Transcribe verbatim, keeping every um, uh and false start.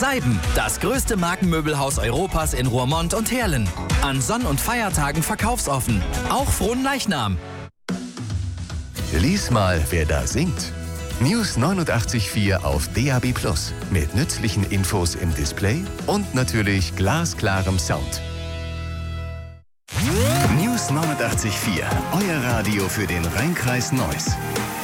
Seiben, das größte Markenmöbelhaus Europas in Roermond und Heerlen. An Sonn- und Feiertagen verkaufsoffen. Auch frohen Leichnam. Lies mal, wer da singt. News neunundachtzig Komma vier auf D A B Plus. Mit nützlichen Infos im Display und natürlich glasklarem Sound. News neunundachtzig Komma vier. Euer Radio für den Rheinkreis Neuss.